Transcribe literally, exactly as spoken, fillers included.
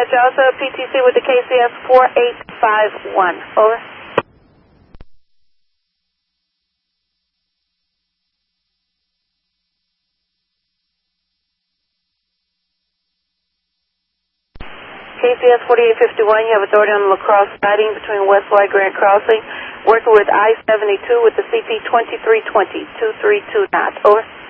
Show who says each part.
Speaker 1: Joseph, P T C with the K C S four eight five one. Over. K C S forty-eight fifty-one, you have authority on the La Crosse siding between Westwide Grand Crossing, working with I seventy-two with the C P twenty-three twenty, two three two knots. Over.